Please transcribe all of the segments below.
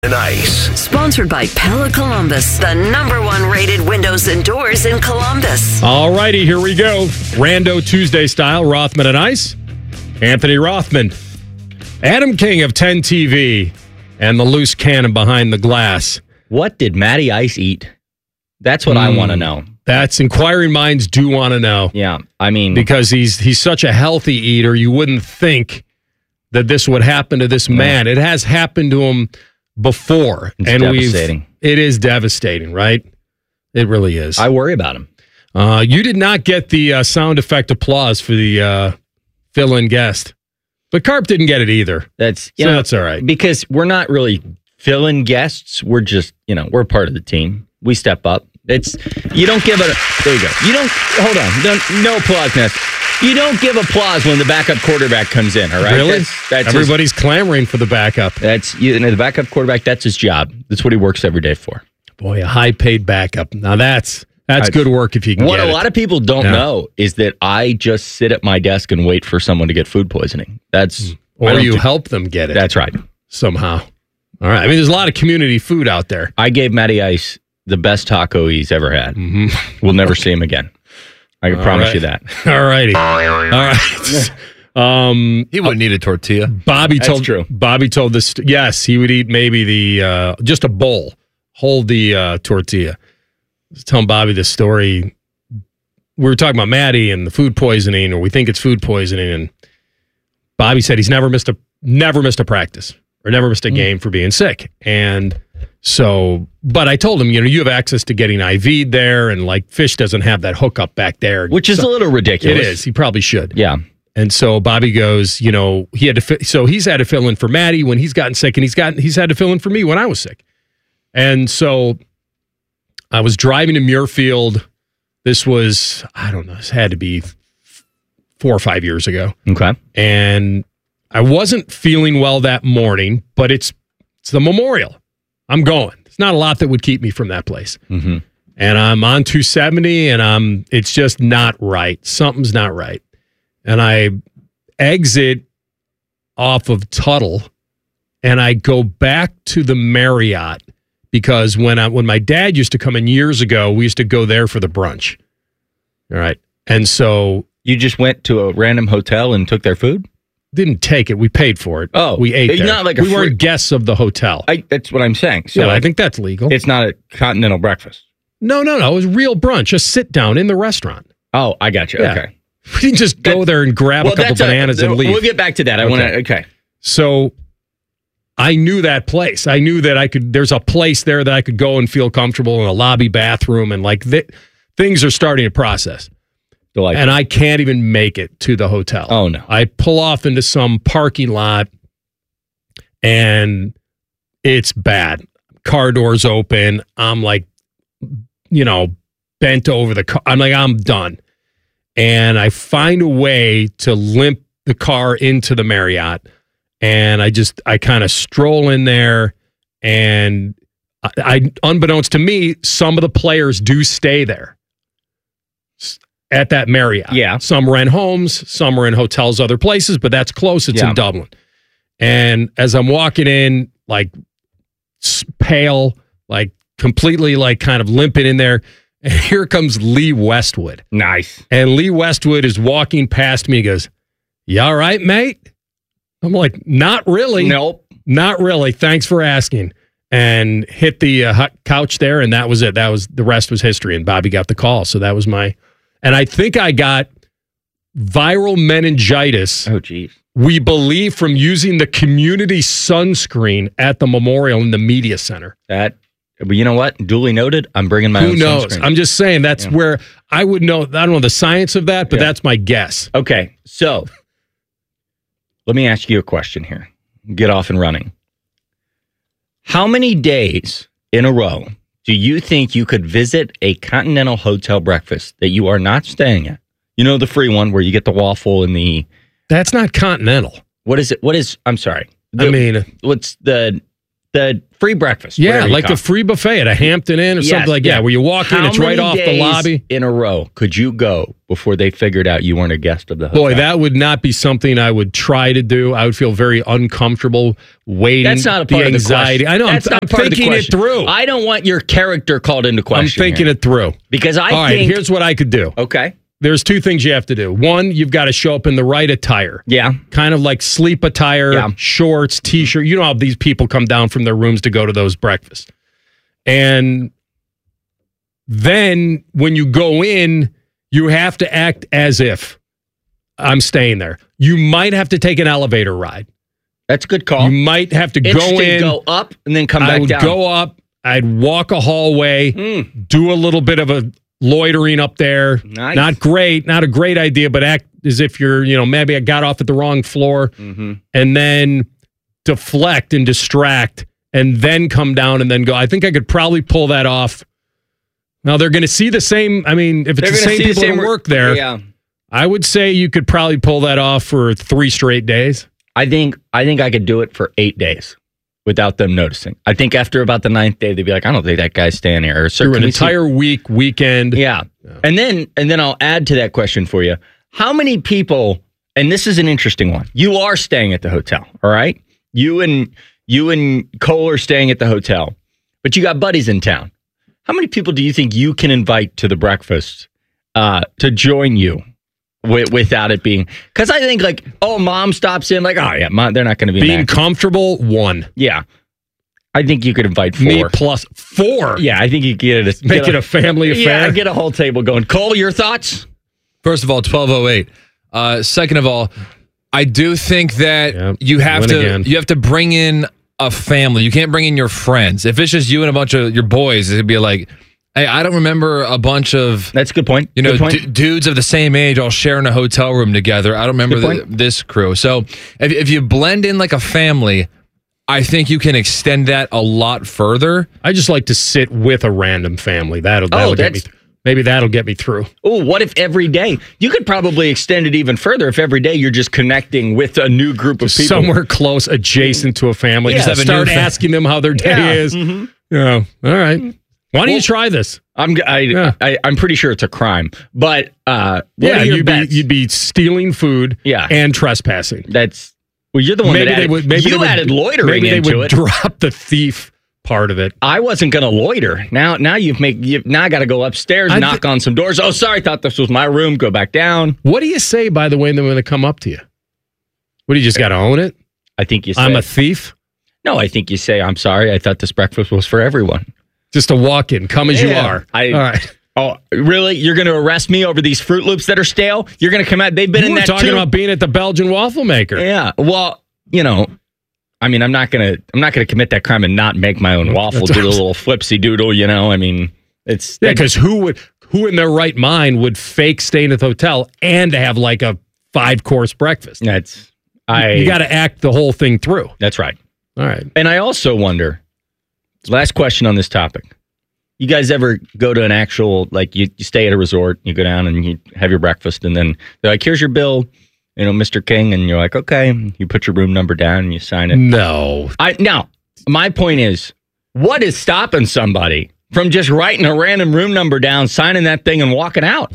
and Ice. Sponsored by Pella Columbus, the #1 rated windows and doors in Columbus. All righty, here we go. Rando Tuesday style, Rothman and Ice. Anthony Rothman. Adam King of 10 TV and the loose cannon behind the glass. What did Matty Ice eat? That's what I want to know. That's inquiring minds do want to know. Yeah, I mean... Because he's such a healthy eater, you wouldn't think that this would happen to this man. It has happened to him before. It's devastating. It is devastating, right? It really is. I worry about him. You did not get the sound effect applause for the fill-in guest. But Carp didn't get it either. That's all right. Because we're not really fill-in guests. We're just, we're part of the team. We step up. You don't give it. There you go. You don't. Hold on. No applause now. You don't give applause when the backup quarterback comes in. All right. Really? Everybody's clamoring for the backup. The backup quarterback. That's his job. That's what he works every day for. Boy, a high-paid backup. Now that's good work if you can. What a lot of people don't know is that I just sit at my desk and wait for someone to get food popoisoning. Or you help them get it. That's right. Somehow. All right. I mean, there's a lot of community food out there. I gave Matty Ice the best taco he's ever had. Mm-hmm. We'll never see him again. I can promise you that. All righty. All right. He wouldn't eat a tortilla. Bobby told this. Yes, he would eat maybe the just a bowl. Hold the tortilla. I was telling Bobby this story. We were talking about Maddie and the food poisoning, or we think it's food poisoning, and Bobby said he's never missed a practice or never missed a game for being sick. And so, but I told him, you have access to getting IV'd there, and like Fish doesn't have that hookup back there, which is a little ridiculous. It is. He probably should. Yeah. And so Bobby goes, he had to. So he's had to fill in for Maddie when he's gotten sick, and he's had to fill in for me when I was sick. And so I was driving to Muirfield. This was, I don't know, this had to be 4 or 5 years ago. Okay. And I wasn't feeling well that morning, but it's the memorial. I'm going. There's not a lot that would keep me from that place. Mm-hmm. And I'm on 270, and it's just not right. Something's not right. And I exit off of Tuttle, and I go back to the Marriott, because when my dad used to come in years ago, we used to go there for the brunch. All right. And so... You just went to a random hotel and took their food? Didn't take it. We paid for it. Oh. We ate there. Not like we weren't guests of the hotel. That's what I'm saying. So I think that's legal. It's not a continental breakfast. No. It was real brunch. Just sit down in the restaurant. Oh, I got you. Yeah. Okay. We didn't just go there and grab a couple bananas and leave. We'll get back to that. Okay. So I knew that place. I knew that there's a place there that I could go and feel comfortable, in a lobby bathroom, and things are starting to process. Delightful. And I can't even make it to the hotel. Oh, no. I pull off into some parking lot, and it's bad. Car doors open. I'm like, bent over the car. I'm like, I'm done. And I find a way to limp the car into the Marriott. And I kind of stroll in there, and I, unbeknownst to me, some of the players do stay there at that Marriott. Yeah. Some rent homes, some are in hotels, other places, but that's close. It's in Dublin. And as I'm walking in, like pale, like completely like kind of limping in there, and here comes Lee Westwood. Nice. And Lee Westwood is walking past me. He goes, "You all right, mate?" I'm like, "Not really." Nope. Not really. Thanks for asking. And hit the couch there, and that was it. The rest was history, and Bobby got the call. So that was and I think I got viral meningitis. Oh, geez. We believe from using the community sunscreen at the memorial in the media center. But you know what? Duly noted. I'm bringing my own sunscreen. Who knows? Sunscreen. I'm just saying that's where I would know. I don't know the science of that, but that's my guess. Okay. So let me ask you a question here. Get off and running. How many days in a row do you think you could visit a continental hotel breakfast that you are not staying at? You know, the free one where you get the waffle and the... That's not continental. What is it? I'm sorry. What's what's the The free breakfast. Yeah, whatever you like call a free buffet at a Hampton Inn or something like that, where you walk in, it's right off the lobby. How many days in a row could you go before they figured out you weren't a guest of the hotel? Boy, that would not be something I would try to do. I would feel very uncomfortable waiting. That's not a part the anxiety. of the question. I know. That's I'm not part of the thinking it question. through. I don't want your character called into question. I'm thinking here. it through. Because All right, think... here's what I could do. Okay. There's two things you have to do. One, you've got to show up in the right attire. Yeah. Kind of like sleep attire, shorts, T-shirt. You know how these people come down from their rooms to go to those breakfasts. And then when you go in, you have to act as if I'm staying there. You might have to take an elevator ride. That's a good call. You might have to go in. Go up and then come back I would down. go up. I'd walk a hallway, do a little bit of a loitering up there. Nice. Not great. Not a great idea, but act as if you're, maybe I got off at the wrong floor. Mm-hmm. And then deflect and distract and then come down and then go. I think I could probably pull that off. Now, they're going to see the same. I mean, if it's the same people that work there, I would say you could probably pull that off for 3 straight days. I think I could do it for 8 days without them noticing. I think after about the 9th day, they'd be like, I don't think that guy's staying here. Through an entire weekend. Yeah. And then I'll add to that question for you. How many people, and this is an interesting one, you are staying at the hotel, all right? You and Cole are staying at the hotel, but you got buddies in town. How many people do you think you can invite to the breakfast to join you without it being? Because I think mom stops in, mom, they're not going to be being comfortable. 1, yeah. I think you could invite 4. Me plus 4. Yeah, I think you could make it a family affair. Yeah, get a whole table going. Cole, your thoughts? First of all, 12:08. Second of all, I do think that you have to bring in a family. You can't bring in your friends. If it's just you and a bunch of your boys, it'd be like, hey, I don't remember a bunch of... That's a good point. Dudes of the same age all sharing a hotel room together. I don't remember this crew. So if you blend in like a family, I think you can extend that a lot further. I just like to sit with a random family. That'll get me. Maybe that'll get me through. Oh, what if every day? You could probably extend it even further if every day you're just connecting with a new group of people. Somewhere close, adjacent to a family. Yeah, just start asking them how their day is. Mm-hmm. Yeah. All right. Why don't you try this? I'm pretty sure it's a crime. But you'd be stealing food and trespassing. You're the one that added loitering into it. Maybe they would drop the thief part of it. I wasn't going to loiter. Now I got to go upstairs, knock on some doors. Oh, sorry, thought this was my room. Go back down. What do you say, by the way, when they come up to you? What do you just got to own it? I think you say, I'm a thief? No, I think you say, I'm sorry. I thought this breakfast was for everyone. Just a walk-in. Come as you are. All right. Oh, really? You're going to arrest me over these Fruit Loops that are stale? You're going to come out. They've been in that talking about being at the Belgian waffle maker. Yeah. Well, I mean, I'm not gonna commit that crime and not make my own waffle, do the little flipsy doodle. I mean, it's because who in their right mind would fake staying at the hotel and have like a 5-course breakfast? You got to act the whole thing through. That's right. All right. And I also wonder. Last question on this topic: you guys ever go to an actual you stay at a resort, you go down and you have your breakfast, and then they're like, "Here's your bill." Mr. King, and you're like, okay, you put your room number down and you sign it. No. Now, my point is, what is stopping somebody from just writing a random room number down, signing that thing, and walking out?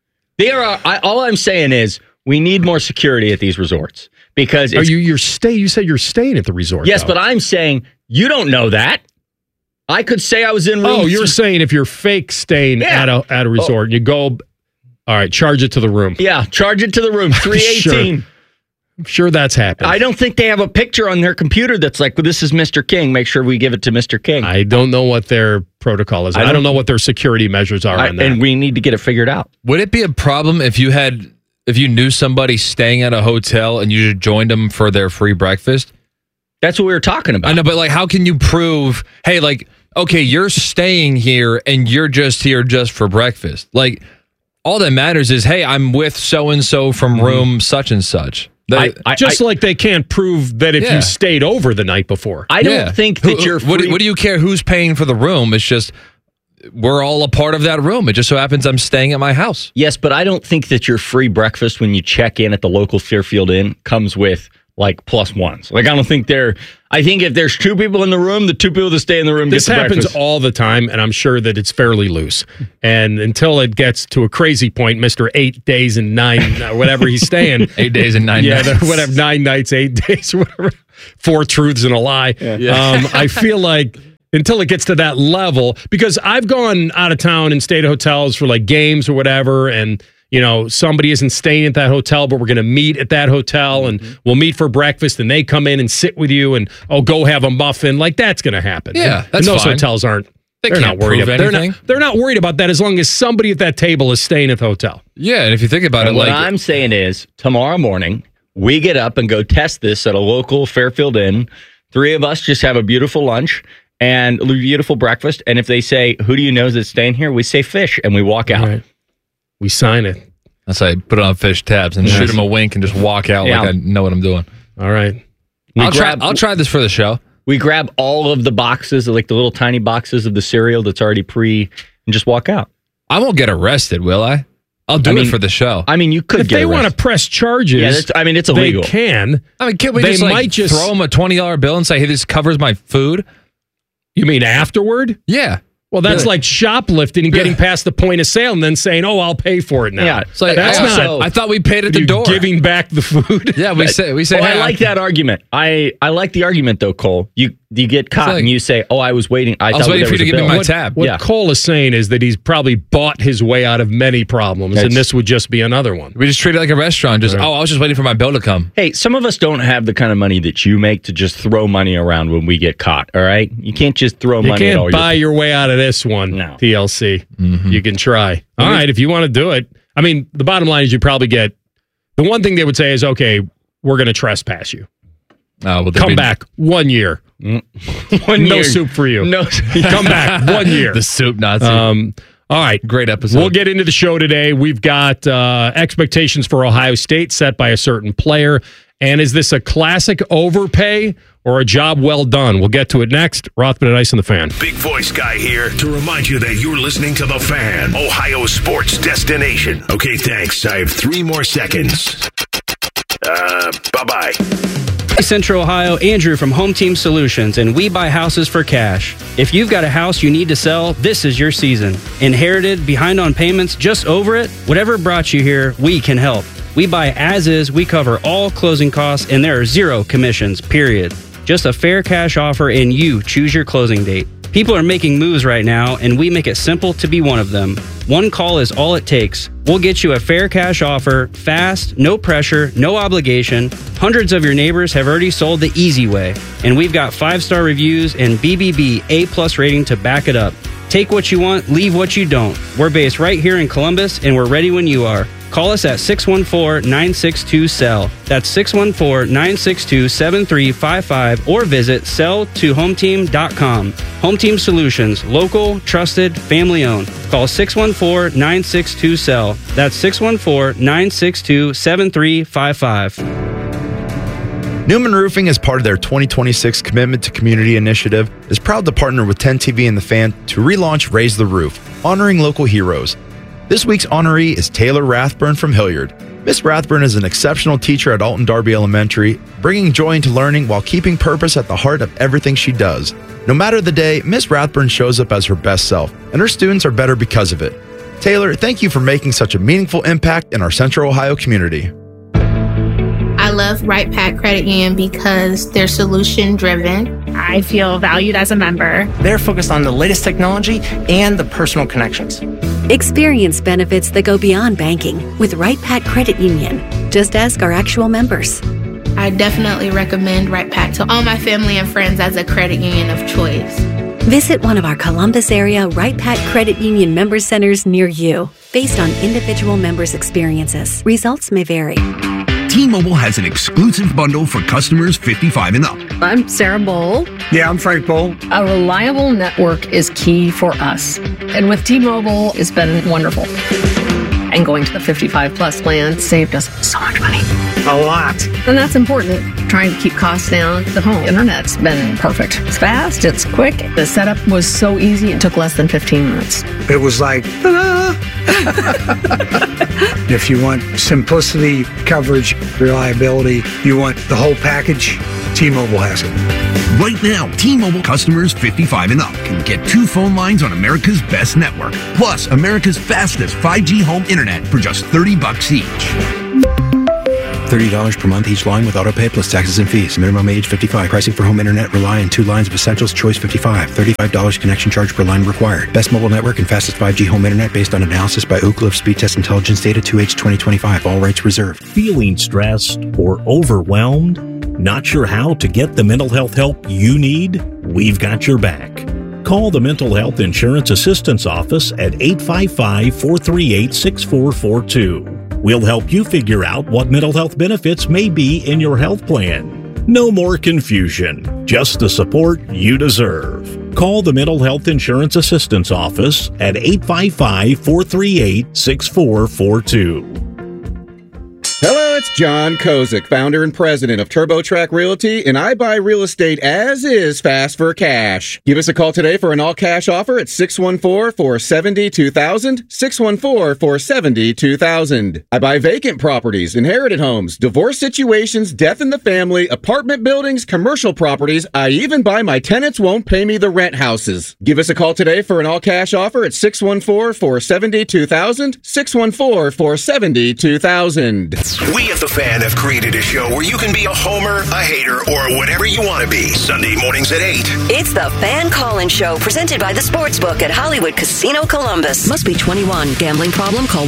All I'm saying is, we need more security at these resorts because you said you're staying at the resort. Yes, but I'm saying you don't know that. I could say I was in room. Oh, you're saying if you're fake staying at a resort, you go. All right, charge it to the room. Yeah, charge it to the room. 318. I'm sure that's happened. I don't think they have a picture on their computer that's like, well, this is Mr. King. Make sure we give it to Mr. King. I don't know what their protocol is. I don't know what their security measures are on that. And we need to get it figured out. Would it be a problem if you knew somebody staying at a hotel and you joined them for their free breakfast? That's what we were talking about. I know, but how can you prove, hey, okay, you're staying here and you're just here just for breakfast? All that matters is, hey, I'm with so-and-so from room such and such. Like they can't prove that if you stayed over the night before. I don't think that you're free. What do you care who's paying for the room? It's just, we're all a part of that room. It just so happens I'm staying at my house. Yes, but I don't think that your free breakfast when you check in at the local Fairfield Inn comes with like plus ones. Like, I don't think I think if there's 2 people in the room, the 2 people that stay in the room this get the happens breakfast. all the time, and I'm sure that it's fairly loose. And until it gets to a crazy point, Mr. 8 days and 9, whatever he's staying. 8 days and 9 nights. Yeah, whatever, 9 nights, 8 days, whatever. 4 truths and a lie. Yeah. I feel like until it gets to that level, because I've gone out of town and stayed at hotels for like games or whatever, and somebody isn't staying at that hotel, but we're going to meet at that hotel, and we'll meet for breakfast, and they come in and sit with you, and go have a muffin. Like, that's going to happen. Yeah, and those fine. hotels aren't. They're can't not worried prove about anything. They're not worried about that as long as somebody at that table is staying at the hotel. Yeah, and if you think about it, what I'm saying is, tomorrow morning we get up and go test this at a local Fairfield Inn. 3 of us just have a beautiful lunch and a beautiful breakfast. And if they say, "Who do you know that's staying here?" we say Fish, and we walk out. Right. We sign it. That's how you put it on Fish tabs and shoot him a wink and just walk out like I know what I'm doing. All right. I'll try this for the show. We grab all of the boxes, like the little tiny boxes of the cereal that's already and just walk out. I won't get arrested, will I? I'll do it for the show. I mean, you could if they want to press charges. Yeah, it's illegal. They can. I mean, can't we they just might just throw them a $20 bill and say, "Hey, this covers my food"? You mean afterward? Yeah. Well, that's like shoplifting and getting past the point of sale and then saying, "Oh, I'll pay for it now." Yeah, it's like that's not. I thought we paid at the door. Giving back the food. Yeah, we say. Oh, I like that argument. I like the argument though, Cole. You get caught and you say, "Oh, I was waiting. I was waiting for you to give me my tab." What Cole is saying is that he's probably bought his way out of many problems, and this would just be another one. We just treat it like a restaurant. Just I was just waiting for my bill to come. Hey, some of us don't have the kind of money that you make to just throw money around when we get caught. All right, you can't just throw money. You can't buy your way out of this one. No. TLC. You can try. All right, if you want to do it. I mean, the bottom line is you probably get the one thing they would say is, okay, we're going to trespass you. Come back 1 year. 1 No year. soup for you. No, come back 1 year. The soup Nazi. All right, great episode. We'll get into the show today. We've got expectations for Ohio State set by a certain player. And is this a classic overpay or a job well done? We'll get to it next. Rothman and Ice on the Fan. Big Voice Guy here to remind you that you're listening to The Fan, Ohio sports destination. Okay, thanks. I have 3 more seconds. Bye-bye. Central Ohio, Andrew from Home Team Solutions, and we buy houses for cash. If you've got a house you need to sell, this is your season. Inherited, behind on payments, just over it? Whatever brought you here, we can help. We buy as is, we cover all closing costs, and there are 0 commissions, period. Just a fair cash offer, and you choose your closing date. People are making moves right now, and we make it simple to be one of them. One call is all it takes. We'll get you a fair cash offer, fast, no pressure, no obligation. Hundreds of your neighbors have already sold the easy way, and we've got 5-star reviews and BBB A+ rating to back it up. Take what you want, leave what you don't. We're based right here in Columbus, and we're ready when you are. Call us at 614-962-SELL. That's 614-962-7355 or visit selltohometeam.com. Home Team Solutions, local, trusted, family owned. Call 614-962-SELL. That's 614-962-7355. Newman Roofing, as part of their 2026 Commitment to Community initiative, is proud to partner with 10TV and The Fan to relaunch Raise the Roof, honoring local heroes. This week's honoree is Taylor Rathburn from Hilliard. Miss Rathburn is an exceptional teacher at Alton Darby Elementary, bringing joy into learning while keeping purpose at the heart of everything she does. No matter the day, Miss Rathburn shows up as her best self, and her students are better because of it. Taylor, thank you for making such a meaningful impact in our Central Ohio community. I love Right Pack Credit Union because they're solution driven. I feel valued as a member. They're focused on the latest technology and the personal connections. Experience benefits that go beyond banking with Right Pack Credit Union. Just ask our actual members. I definitely recommend Right Pack to all my family and friends as a credit union of choice. Visit one of our Columbus area Right Pack Credit Union member centers near you. Based on individual members' experiences, results may vary. T-Mobile has an exclusive bundle for customers 55 and up. I'm Sarah Bowl. Yeah, I'm Frank Bowl. A reliable network is key for us. And with T-Mobile, it's been wonderful. And going to the 55 plus plan saved us so much money. A lot. And that's important. Trying to keep costs down. The home internet's been perfect. It's fast, it's quick. The setup was so easy, it took less than 15 minutes. It was like, ta-da! If you want simplicity, coverage, reliability, you want the whole package, T-Mobile has it. Right now, T-Mobile customers 55 and up can get 2 phone lines on America's best network, plus America's fastest 5G home internet for just $30 each. $30 per month each line with autopay plus taxes and fees. Minimum age 55. Pricing for home internet rely on 2 lines of Essentials. Choice 55. $35 connection charge per line required. Best mobile network and fastest 5G home internet based on analysis by Ookla of Speed Test Intelligence data 2H 2025. All rights reserved. Feeling stressed or overwhelmed? Not sure how to get the mental health help you need? We've got your back. Call the Mental Health Insurance Assistance Office at 855-438-6442. We'll help you figure out what mental health benefits may be in your health plan. No more confusion, just the support you deserve. Call the Mental Health Insurance Assistance Office at 855-438-6442. Hello, it's John Kozik, founder and president of TurboTrack Realty, and I buy real estate as is fast for cash. Give us a call today for an all-cash offer at 614-470-2000, 614-470-2000. I buy vacant properties, inherited homes, divorce situations, death in the family, apartment buildings, commercial properties. I even buy my tenants won't pay me the rent houses. Give us a call today for an all-cash offer at 614-470-2000, 614-470-2000. We at The Fan have created a show where you can be a homer, a hater, or whatever you want to be. Sunday mornings at 8. It's The Fan Call-In Show, presented by the Sportsbook at Hollywood Casino Columbus. Must be 21. Gambling problem? Call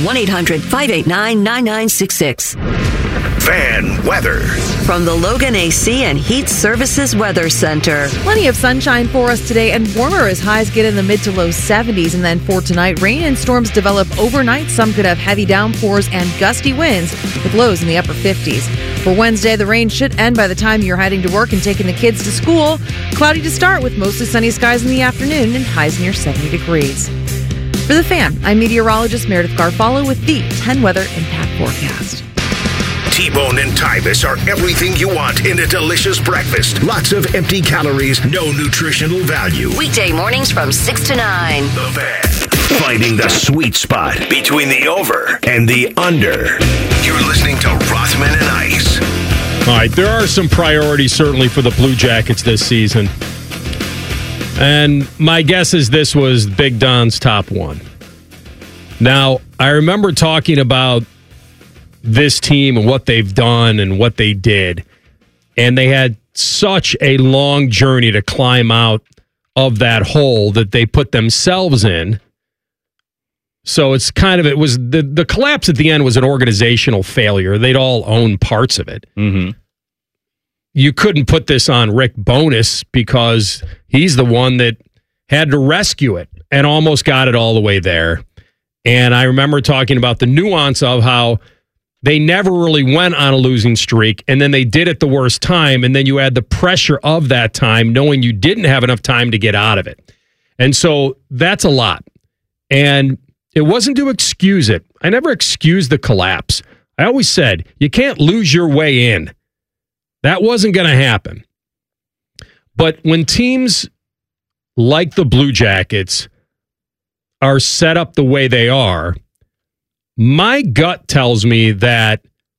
1-800-589-9966. Fan weather. From the Logan AC and Heat Services Weather Center. Plenty of sunshine for us today and warmer as highs get in the mid to low 70s. And then for tonight, rain and storms develop overnight. Some could have heavy downpours and gusty winds with lows in the upper 50s. For Wednesday, the rain should end by the time you're heading to work and taking the kids to school. Cloudy to start with mostly sunny skies in the afternoon and highs near 70 degrees. For The Fan, I'm meteorologist Meredith Garfalo with the 10 Weather Impact Forecast. T-Bone and Tybus are everything you want in a delicious breakfast. Lots of empty calories, no nutritional value. Weekday mornings from 6 to 9. The Fan. Finding the sweet spot between the over and the under. You're listening to Rothman and Ice. All right, there are some priorities certainly for the Blue Jackets this season. And my guess is this was Big Don's top one. Now, I remember talking about this team and what they've done and what they did. And they had such a long journey to climb out of that hole that they put themselves in. So it's kind of, it was the collapse at the end was an organizational failure. They'd all own parts of it. Mm-hmm. You couldn't put this on Rick Bowness because he's the one that had to rescue it and almost got it all the way there. And I remember talking about the nuance of how they never really went on a losing streak, and then they did it the worst time, and then you add the pressure of that time, knowing you didn't have enough time to get out of it. And so that's a lot. And it wasn't to excuse it. I never excused the collapse. I always said, you can't lose your way in. That wasn't going to happen. But when teams like the Blue Jackets are set up the way they are, my gut tells me that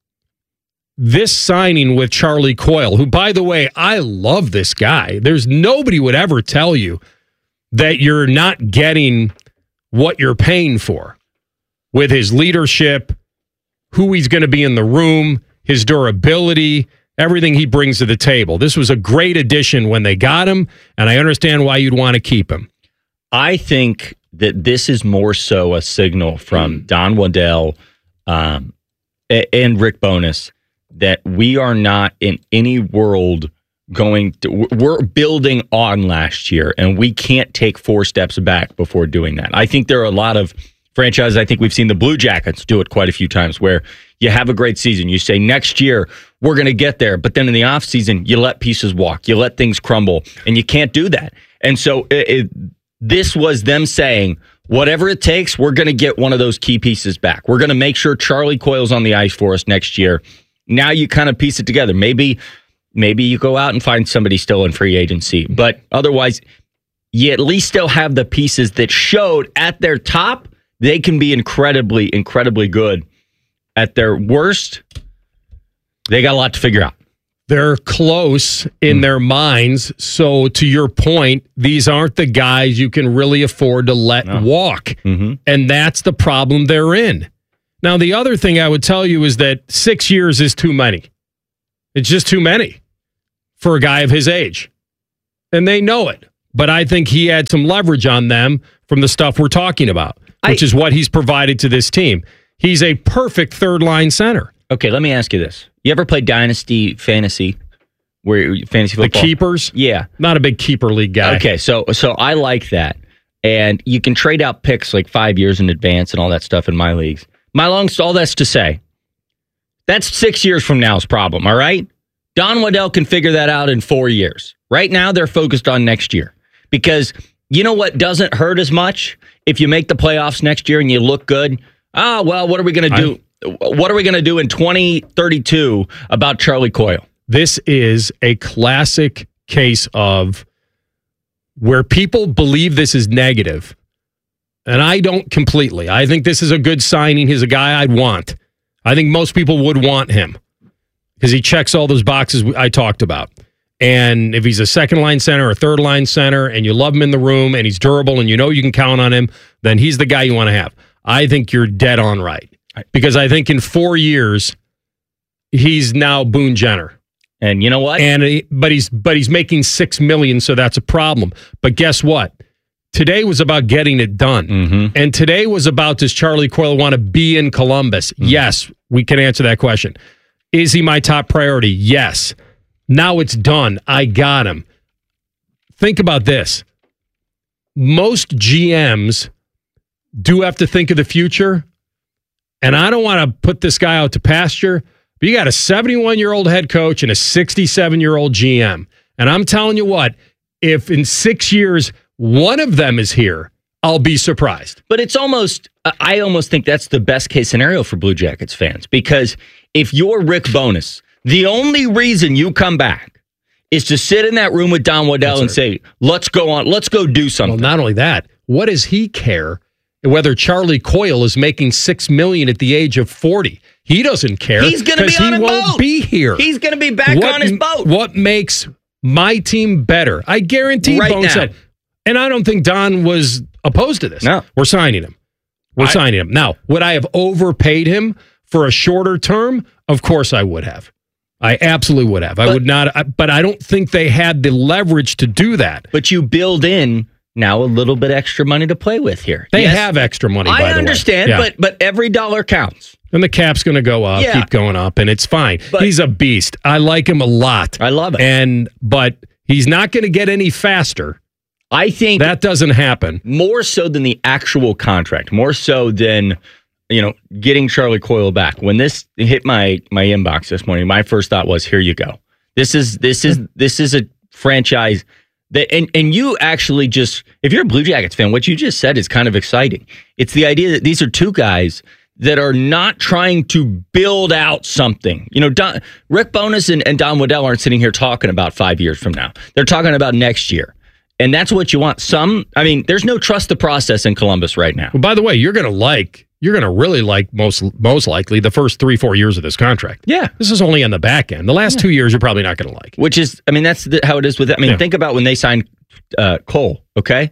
this signing with Charlie Coyle, who, by the way, I love this guy. There's nobody would ever tell you that you're not getting what you're paying for with his leadership, who he's going to be in the room, his durability, everything he brings to the table. This was a great addition when they got him, and I understand why you'd want to keep him. I think that this is more so a signal from Don Waddell and Rick Bowness that we are not in any world we're building on last year, and we can't take 4 steps back before doing that. I think there are a lot of franchises, I think we've seen the Blue Jackets do it quite a few times, where you have a great season. You say, next year, we're going to get there. But then in the offseason, you let pieces walk. You let things crumble, and you can't do that. And so this was them saying, whatever it takes, we're going to get one of those key pieces back. We're going to make sure Charlie Coyle's on the ice for us next year. Now you kind of piece it together. Maybe you go out and find somebody still in free agency. But otherwise, you at least still have the pieces that showed at their top They can be incredibly, incredibly good. At their worst, they got a lot to figure out. They're close in their minds. So to your point, these aren't the guys you can really afford to let walk. And that's the problem they're in. Now, the other thing I would tell you is that 6 years is too many. It's just too many for a guy of his age. And they know it. But I think he had some leverage on them from the stuff we're talking about, which is what he's provided to this team. He's a perfect third-line center. Okay, let me ask you this. You ever play Dynasty Fantasy? Fantasy football? The keepers? Yeah. Not a big keeper league guy. Okay, so I like that. And you can trade out picks like 5 years in advance and all that stuff in my leagues. All that's to say, that's 6 years from now's problem, all right? Don Waddell can figure that out in 4 years. Right now, they're focused on next year. Because you know what doesn't hurt as much? If you make the playoffs next year and you look good, what are we going to do? What are we going to do in 2032 about Charlie Coyle? This is a classic case of where people believe this is negative, and I don't completely. I think this is a good signing. He's a guy I'd want. I think most people would want him because he checks all those boxes I talked about. And if he's a second-line center or third-line center and you love him in the room and he's durable and you know you can count on him, then he's the guy you want to have. I think you're dead on right. Because I think in 4 years, he's now Boone Jenner. And you know what? But he's making $6 million, so that's a problem. But guess what? Today was about getting it done. And today was about, does Charlie Coyle want to be in Columbus? Yes, we can answer that question. Is he my top priority? Yes. Now it's done. I got him. Think about this. Most GMs do have to think of the future. And I don't want to put this guy out to pasture, but you got a 71-year-old head coach and a 67-year-old GM. And I'm telling you what, if in 6 years one of them is here, I'll be surprised. But it's I almost think that's the best case scenario for Blue Jackets fans. Because if you're Rick Bowness, the only reason you come back is to sit in that room with Don Waddell and say, let's go do something. Well, not only that, what does he care whether Charlie Coyle is making $6 million at the age of 40? He doesn't care. He's going to be on a boat. He won't be here. He's going to be back on his boat. What makes my team better? I guarantee Bones said. And I don't think Don was opposed to this. No. We're signing him. Signing him. Now, would I have overpaid him for a shorter term? Of course I would have. I absolutely would have. I would not. But I don't think they had the leverage to do that. But you build in now a little bit extra money to play with here. They have extra money, by the way. I understand, but every dollar counts. And the cap's going to go up, keep going up, and it's fine. But he's a beast. I like him a lot. I love it. But he's not going to get any faster. I think that doesn't happen. More so than the actual contract. More so than getting Charlie Coyle back. When this hit my inbox this morning, my first thought was, here you go. This is a franchise. And you actually just, if you're a Blue Jackets fan, what you just said is kind of exciting. It's the idea that these are two guys that are not trying to build out something. Rick Bowness and Don Waddell aren't sitting here talking about 5 years from now. They're talking about next year. And that's what you want. There's no trust the process in Columbus right now. Well, by the way, you're going to really like most likely the first 3-4 years of this contract. Yeah. This is only on the back end. The last 2 years you're probably not going to like. Which is, that's how it is with it. Think about when they signed Cole, okay?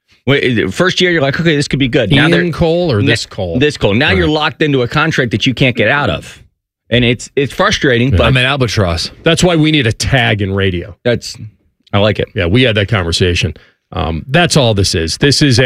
First year you're like, okay, this could be good. Ian Cole or this Cole? This Cole. Now you're locked into a contract that you can't get out of. And it's frustrating, but I'm an albatross. That's why we need a tag in radio. I like it. Yeah, we had that conversation. That's all this is. This is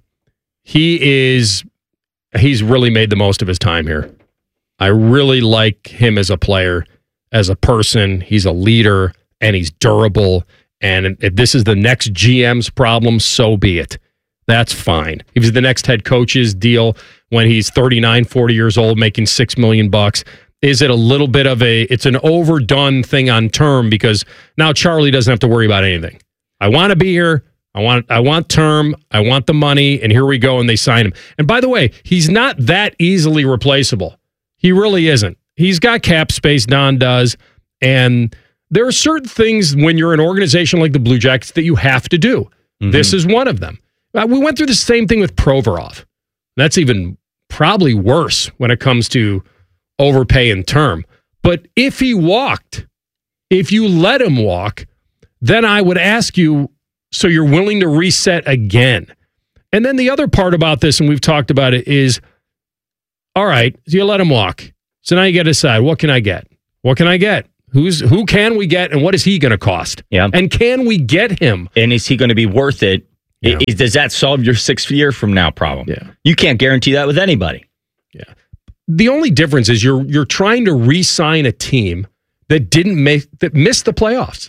he's really made the most of his time here. I really like him as a player, as a person. He's a leader, and he's durable. And if this is the next GM's problem, so be it. That's fine. If it's the next head coach's deal when he's 39, 40 years old, making $6 million, is it a little bit of it's an overdone thing on term because now Charlie doesn't have to worry about anything. I want to be here. I want term. I want the money. And here we go. And they sign him. And by the way, he's not that easily replaceable. He really isn't. He's got cap space. Don does. And there are certain things when you're an organization like the Blue Jackets that you have to do. Mm-hmm. This is one of them. We went through the same thing with Provorov. That's even probably worse when it comes to overpay and term. But if he walked, if you let him walk, then I would ask you, so you're willing to reset again? And then the other part about this, and we've talked about it, is, all right, so you let him walk. So now you got to decide, what can I get? What can I get? Who can we get, and what is he going to cost? Yeah. And can we get him? And is he going to be worth it? Yeah. Does that solve your 6 year from now problem? Yeah. You can't guarantee that with anybody. Yeah. The only difference is you're trying to re-sign a team that missed the playoffs.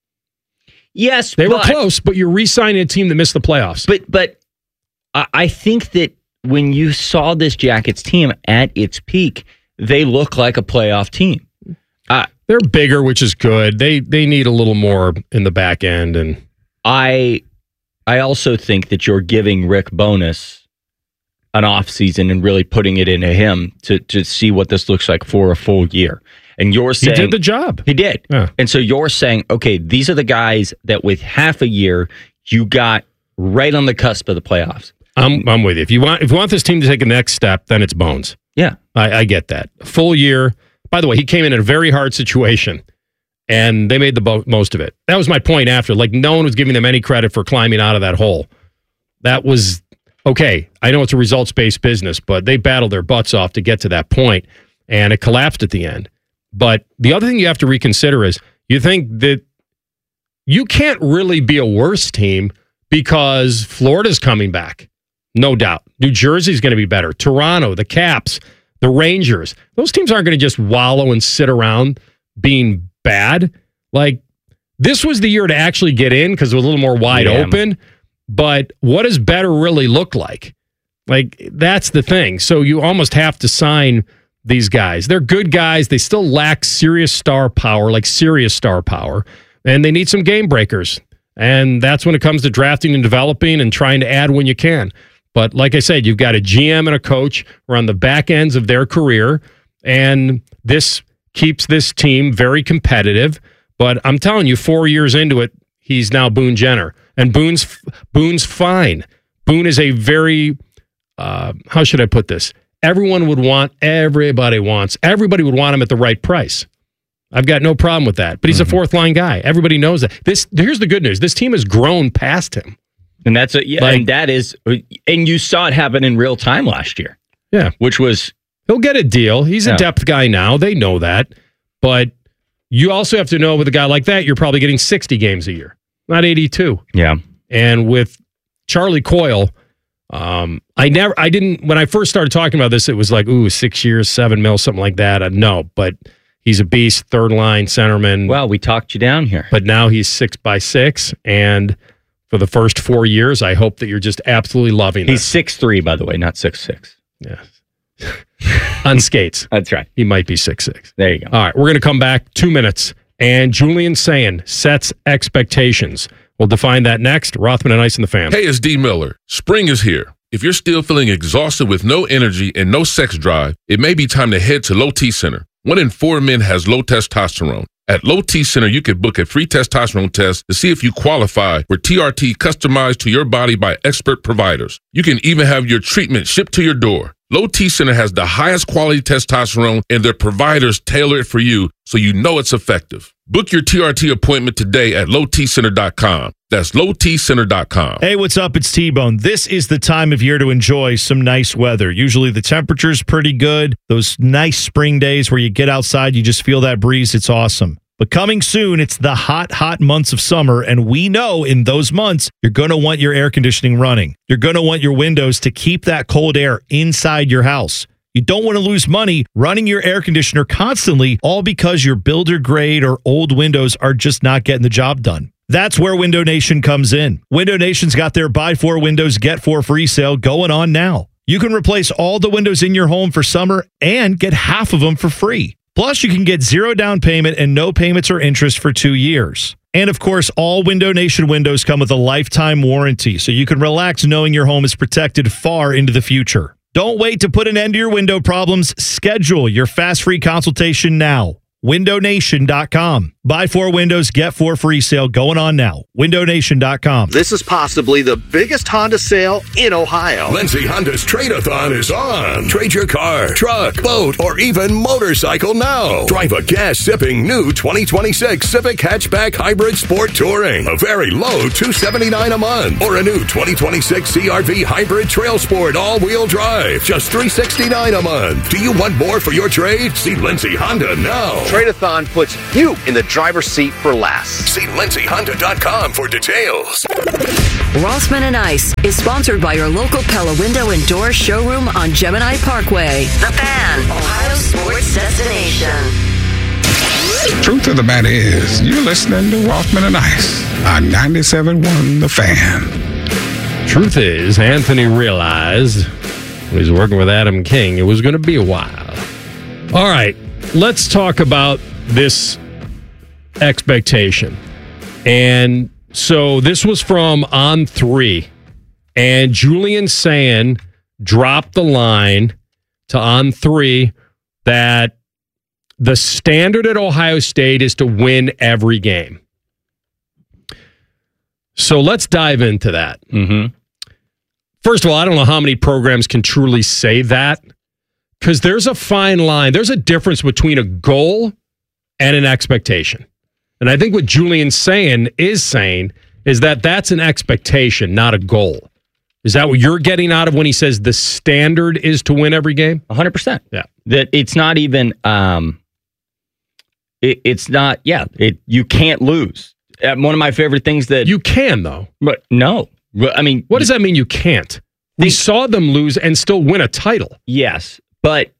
Yes, they were close, but you're re-signing a team that missed the playoffs. But I think that when you saw this Jackets team at its peak, they look like a playoff team. They're bigger, which is good. They need a little more in the back end, and I also think that you're giving Rick Bowness an off season and really putting it into him to see what this looks like for a full year. And you're saying he did the job. He did. Yeah. And so you're saying, okay, these are the guys that with half a year you got right on the cusp of the playoffs. I'm with you. If you want this team to take a next step, then it's Bones. Yeah, I get that. Full year. By the way, he came in a very hard situation, and they made the most of it. That was my point after. Like, no one was giving them any credit for climbing out of that hole. That was, okay, I know it's a results-based business, but they battled their butts off to get to that point, and it collapsed at the end. But the other thing you have to reconsider is you think that you can't really be a worse team because Florida's coming back. No doubt. New Jersey's going to be better. Toronto, the Caps, the Rangers. Those teams aren't going to just wallow and sit around being bad. Like, this was the year to actually get in because it was a little more wide open. But what does better really look like? Like, that's the thing. So you almost have to sign these guys. They're good guys. They still lack serious star power. And they need some game breakers. And that's when it comes to drafting and developing and trying to add when you can. But like I said, you've got a GM and a coach who are on the back ends of their career, and this keeps this team very competitive. But I'm telling you, 4 years into it, he's now Boone Jenner. And Boone's fine. Boone is a very, how should I put this? Everybody would want him at the right price. I've got no problem with that. But he's a fourth line guy. Everybody knows that. Here's the good news. This team has grown past him. And and you saw it happen in real time last year. Yeah. Which was, he'll get a deal. He's a depth guy now. They know that. But you also have to know with a guy like that, you're probably getting 60 games a year, not 82. Yeah. And with Charlie Coyle, when I first started talking about this, it was like, 6 years, $7 million, something like that. No, but he's a beast, third line centerman. Well, we talked you down here. But now he's 6x6, and for the first 4 years, I hope that you're just absolutely loving He's 6'3", by the way, not 6'6". Yeah. On skates. That's right. He might be 6'6". There you go. All right, we're going to come back 2 minutes, and Julian Sayin sets expectations. We'll define that next. Rothman and Ice in the Fan. Hey, it's D. Miller. Spring is here. If you're still feeling exhausted with no energy and no sex drive, it may be time to head to Low T Center. 1 in 4 men has low testosterone. At Low T Center, you can book a free testosterone test to see if you qualify for TRT customized to your body by expert providers. You can even have your treatment shipped to your door. Low T Center has the highest quality testosterone, and their providers tailor it for you so you know it's effective. Book your TRT appointment today at lowtcenter.com. That's lowtcenter.com. Hey, what's up? It's T-Bone. This is the time of year to enjoy some nice weather. Usually the temperature's pretty good. Those nice spring days where you get outside, you just feel that breeze. It's awesome. But coming soon, it's the hot months of summer, and we know in those months, you're going to want your air conditioning running. You're going to want your windows to keep that cold air inside your house. You don't want to lose money running your air conditioner constantly, all because your builder grade or old windows are just not getting the job done. That's where Window Nation comes in. Window Nation's got their buy 4 windows, get 4 free sale going on now. You can replace all the windows in your home for summer and get half of them for free. Plus, you can get 0 down payment and no payments or interest for 2 years. And of course, all Window Nation windows come with a lifetime warranty, so you can relax knowing your home is protected far into the future. Don't wait to put an end to your window problems. Schedule your fast free consultation now. WindowNation.com. Buy 4 windows, get 4 free sale going on now. WindowNation.com. This is possibly the biggest Honda sale in Ohio. Lindsay Honda's Trade-A-Thon is on. Trade your car, truck, boat, or even motorcycle now. Drive a gas-sipping new 2026 Civic Hatchback Hybrid Sport Touring. A very low $279 a month. Or a new 2026 CR-V Hybrid Trail Sport all-wheel drive. Just $369 a month. Do you want more for your trade? See Lindsay Honda now. Trade-A-Thon puts you in the driver's seat for less. See LindsayHonda.com for details. Rossman and Ice is sponsored by your local Pella Window and Door showroom on Gemini Parkway. The Fan, Ohio sports destination. Truth of the matter is, you're listening to Rossman and Ice on 97.1 The Fan. Truth is, Anthony realized when he was working with Adam King, it was going to be a while. All right, let's talk about this expectation. And so this was from On 3, and Julian Sayin dropped the line to On 3 that the standard at Ohio State is to win every game. So let's dive into that. Mm-hmm. First of all, I don't know how many programs can truly say that, because there's a fine line. There's a difference between a goal and an expectation. And I think what Julian's saying is that that's an expectation, not a goal. Is that what you're getting out of when he says the standard is to win every game? 100%. Yeah. That it's not even, you can't lose. One of my favorite things that... You can, though. But no. I mean... What does that mean you can't? We saw them lose and still win a title. Yes, but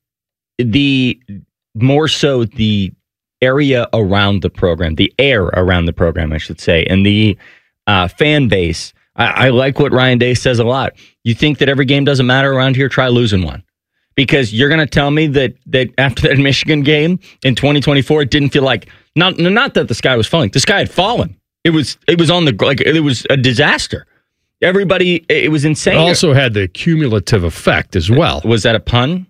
more so the area around the program, the air around the program, I should say, and the fan base. I like what Ryan Day says a lot. You think that every game doesn't matter around here? Try losing one. Because you're going to tell me that after that Michigan game in 2024, it didn't feel like, not that the sky was falling. The sky had fallen. It was on the, like, it was a disaster. Everybody, it was insane. It also had the cumulative effect as well. Was that a pun?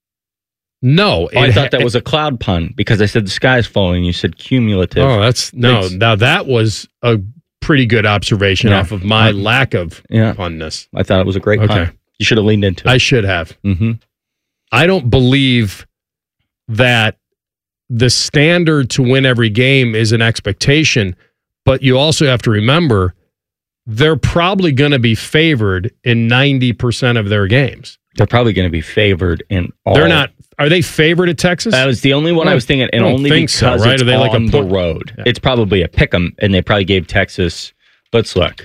No. I thought that was a cloud pun because I said the sky is falling. You said cumulative. Oh, now that was a pretty good observation off of my lack of punness. I thought it was a great pun. You should have leaned into it. I should have. Mm-hmm. I don't believe that the standard to win every game is an expectation, but you also have to remember they're probably going to be favored in 90% of their games. They're probably going to be favored in all. They're not. Are they favored at Texas? That was the only one I was thinking, and only because so, right? it's on the road. Yeah. It's probably a pick 'em, and they probably gave Texas. Let's look.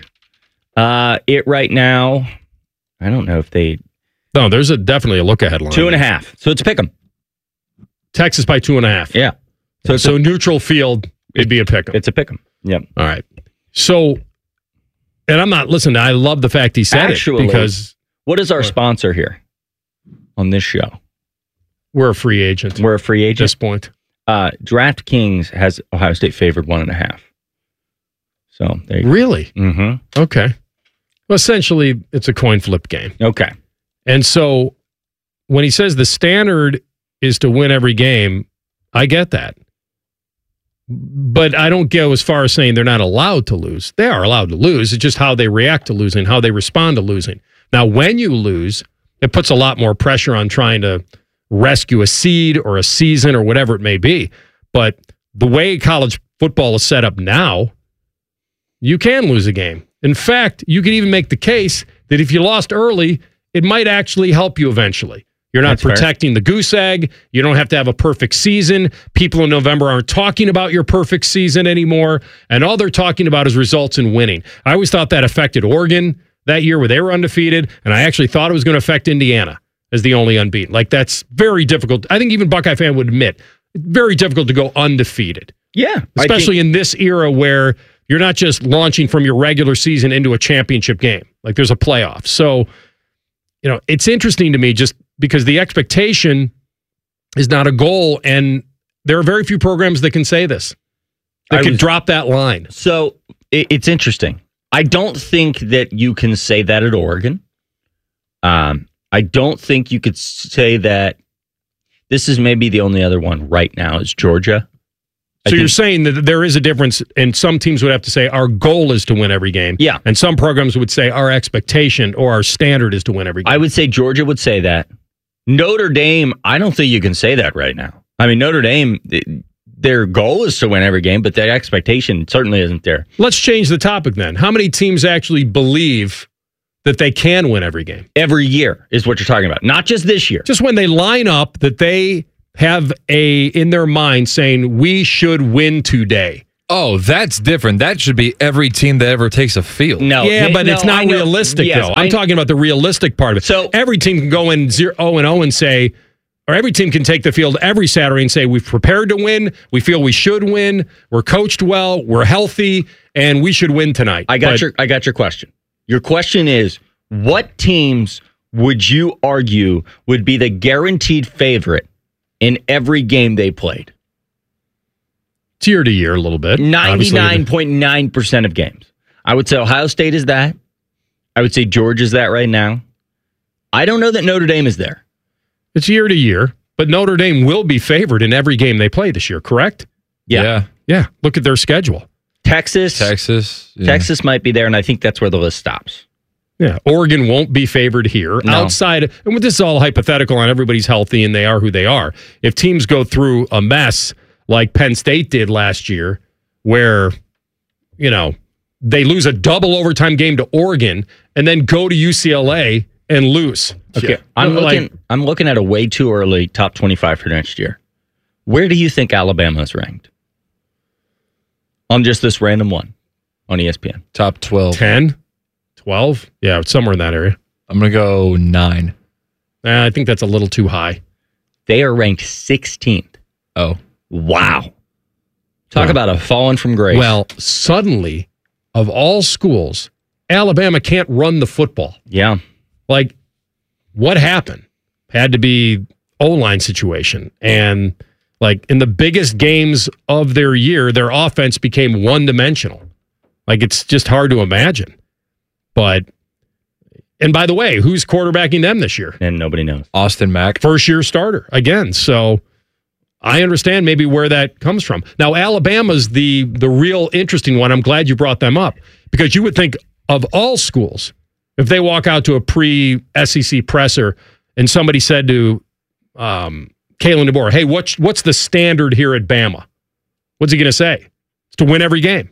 It right now, I don't know if they. No, there's definitely a look ahead line. 2.5. So it's a pick 'em. Texas by 2.5. Yeah. So neutral field, it'd be a pick 'em. It's a pick 'em. Yep. All right. So, and I'm not listening. I love the fact he said it because. What is our sponsor here on this show? We're a free agent. We're a free agent at this point. DraftKings has Ohio State favored 1.5. So there you go. Really? Mm-hmm. Okay. Well, essentially, it's a coin flip game. Okay. And so when he says the standard is to win every game, I get that. But I don't go as far as saying they're not allowed to lose. They are allowed to lose. It's just how they react to losing, how they respond to losing. Now, when you lose, it puts a lot more pressure on trying to rescue a seed or a season or whatever it may be. But the way college football is set up now, you can lose a game. In fact, you could even make the case that if you lost early, it might actually help you eventually. You're not protecting the goose egg. You don't have to have a perfect season. People in November aren't talking about your perfect season anymore. And all they're talking about is results and winning. I always thought that affected Oregon that year where they were undefeated. And I actually thought it was going to affect Indiana as the only unbeaten. Like, that's very difficult. I think even Buckeye fan would admit, very difficult to go undefeated. Yeah. Especially in this era where you're not just launching from your regular season into a championship game. Like, there's a playoff. So, you know, it's interesting to me just because the expectation is not a goal, and there are very few programs that can say this. That can drop that line. So it's interesting. I don't think that you can say that at Oregon. I don't think you could say that. This is maybe the only other one right now is Georgia. So you're saying that there is a difference, and some teams would have to say our goal is to win every game. Yeah. And some programs would say our expectation or our standard is to win every game. I would say Georgia would say that. Notre Dame, I don't think you can say that right now. I mean, Notre Dame, their goal is to win every game, but their expectation certainly isn't there. Let's change the topic then. How many teams actually believe that they can win every game? Every year is what you're talking about. Not just this year. Just when they line up that they have in their mind saying, we should win today. Oh, that's different. That should be every team that ever takes a field. No, it's not realistic, though. I'm talking about the realistic part of it. So every team can go in 0-0 and say, or every team can take the field every Saturday and say, we've prepared to win, we feel we should win, we're coached well, we're healthy, and we should win tonight. I got your question. Your question is, what teams would you argue would be the guaranteed favorite in every game they played? Year to year, a little bit. 99.9% of games. I would say Ohio State is that. I would say Georgia's that right now. I don't know that Notre Dame is there. It's year to year, but Notre Dame will be favored in every game they play this year, correct? Yeah. Look at their schedule. Texas might be there, and I think that's where the list stops. Yeah, Oregon won't be favored here. No. Outside, and this is all hypothetical and everybody's healthy and they are who they are. If teams go through a mess like Penn State did last year, where, they lose a double overtime game to Oregon and then go to UCLA and lose. Okay, I'm looking at a way too early top 25 for next year. Where do you think Alabama is ranked? On just this random one on ESPN. Top 12. 10? 12? Yeah, it's somewhere in that area. I'm going to go 9. I think that's a little too high. They are ranked 16th. Oh. Wow. Talk about a fallen from grace. Well, suddenly, of all schools, Alabama can't run the football. Yeah. Like, what happened? Had to be O-line situation. And, like, in the biggest games of their year, their offense became one-dimensional. Like, it's just hard to imagine. But, and by the way, who's quarterbacking them this year? And nobody knows. Austin Mack. First-year starter, again. So, I understand maybe where that comes from. Now, Alabama's the real interesting one. I'm glad you brought them up. Because you would think of all schools, if they walk out to a pre-SEC presser and somebody said to Kalen DeBoer, hey, what's the standard here at Bama? What's he going to say? It's to win every game.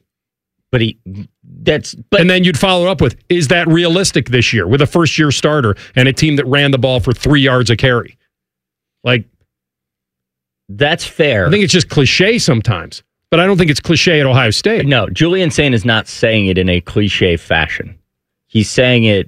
And then you'd follow up with, is that realistic this year with a first-year starter and a team that ran the ball for 3 yards a carry? Like, that's fair. I think it's just cliche sometimes, but I don't think it's cliche at Ohio State. No, Julian Sain is not saying it in a cliche fashion. He's saying it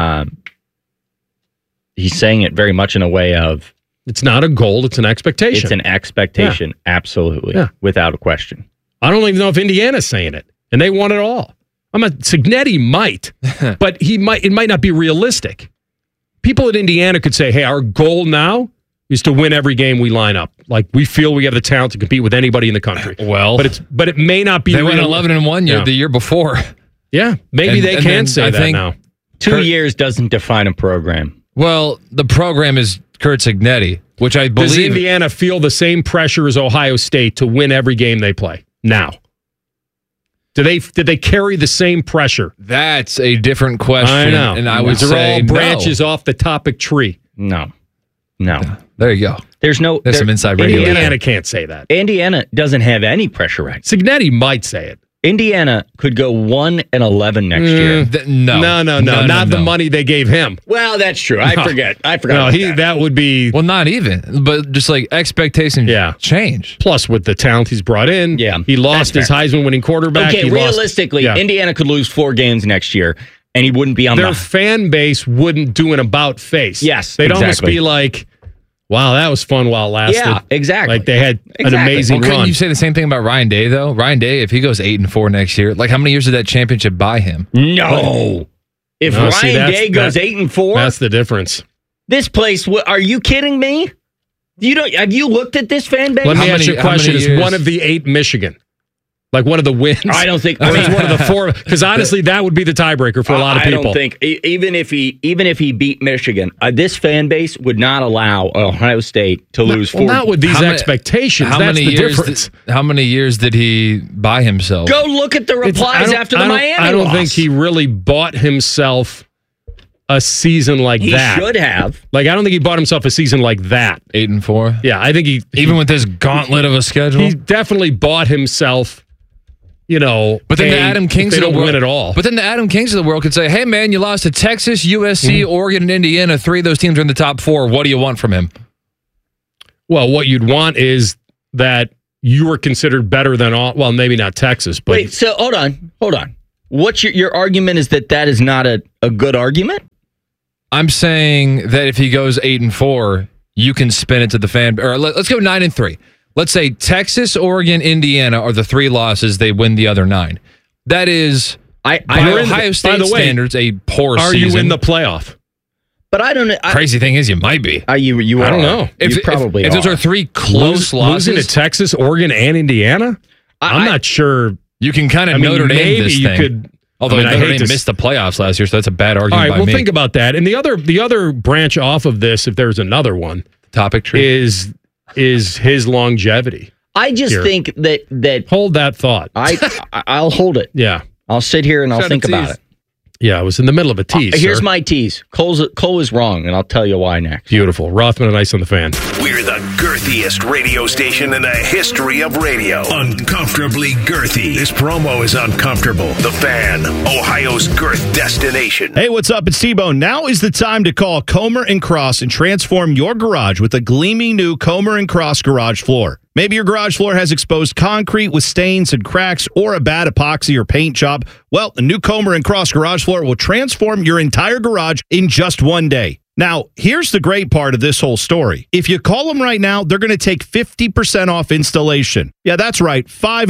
very much in a way of, it's not a goal, it's an expectation. It's an expectation, absolutely, without a question. I don't even know if Indiana's saying it, and they want it all. Cignetti might, but it might not be realistic. People at Indiana could say, hey, our goal now is to win every game we line up. Like, we feel we have the talent to compete with anybody in the country. Well, but it may not be. They went 11-1 the year before. Yeah, maybe they can say that now. 2 years doesn't define a program. Well, the program is Kurt Cignetti, which I believe. Does Indiana feel the same pressure as Ohio State to win every game they play now? Did they carry the same pressure? That's a different question. I know. And I would say they're all branches off the topic tree. No. There you go. There's some inside radio. Indiana can't say that. Indiana doesn't have any pressure right. Cignetti might say it. Indiana could go 1-11 next year. No. Not the money they gave him. Well, that's true. I forget. No, that would be. Well, not even. But just like expectations change. Plus, with the talent he's brought in, he lost his Heisman winning quarterback. Okay, realistically, Indiana could lose 4 games next year, and he wouldn't be on their fan base wouldn't do an about face. Yes, they'd almost be like, wow, that was fun while it lasted. Yeah, exactly. Like they had an amazing run. Couldn't you say the same thing about Ryan Day, though? Ryan Day, if he goes 8-4 next year, like how many years did that championship buy him? No. If Ryan Day goes 8-4, that's the difference. This place, are you kidding me? Have you looked at this fan base? Let me ask you a question. Is one of the 8 Michigan? Like one of the wins. I don't think. Or it's one of the four. Because honestly, that would be the tiebreaker for a lot of people. I don't think even if he beat Michigan, this fan base would not allow Ohio State to lose 4. Not with these expectations. That's the difference. How many years did he buy himself? Go look at the replies after the Miami loss. I don't think he really bought himself a season like that. He should have. Like, I don't think he bought himself a season like that. 8-4. Yeah, I think he even with this gauntlet of a schedule, he definitely bought himself. But then the Adam Kings of the world win it all. But then the Adam Kings of the world could say, "Hey, man, you lost to Texas, USC, Oregon, and Indiana. 3 of those teams are in the top 4. What do you want from him?" Well, what you'd want is that you were considered better than all. Well, maybe not Texas, but wait. So hold on. What's your argument? Is that is not a good argument? I'm saying that if he goes 8-4, you can spin it to the fan. Or let's go 9-3. Let's say Texas, Oregon, Indiana are the 3 losses. They win the other 9. That is, by Ohio State standards, a poor season. Are you in the playoff? But I don't know. Crazy thing is, you might be. You I don't know. If those are 3 close losses. Losing to Texas, Oregon, and Indiana? I'm not sure. You can kind of Notre Dame this thing. Could. Although Notre Dame missed the playoffs last year, so that's a bad argument. All right, by me. Think about that. And the other branch off of this, if there's another one, topic tree is his longevity. I just think that hold that thought. I'll hold it. Yeah, I'll sit here and I'll think about it. Yeah, I was in the middle of a tease. Here's my tease. Cole is wrong, and I'll tell you why next. Beautiful. Rothman and Ice on the Fan. We're the girthiest radio station in the history of radio. Uncomfortably girthy. This promo is uncomfortable. The Fan, Ohio's girth destination. Hey, what's up? It's T-Bone. Now is the time to call Comer & Cross and transform your garage with a gleaming new Comer & Cross garage floor. Maybe your garage floor has exposed concrete with stains and cracks or a bad epoxy or paint job. Well, the new Comer & Cross garage floor will transform your entire garage in just one day. Now, here's the great part of this whole story. If you call them right now, they're going to take 50% off installation. Yeah, that's right,